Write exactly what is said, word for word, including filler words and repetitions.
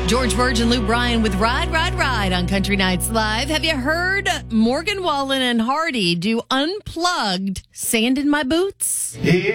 George Burge and Lou Bryan with Ride, Ride, Ride on Country Nights Live. Have you heard Morgan Wallen and Hardy do Unplugged Sand in My Boots? Yeah.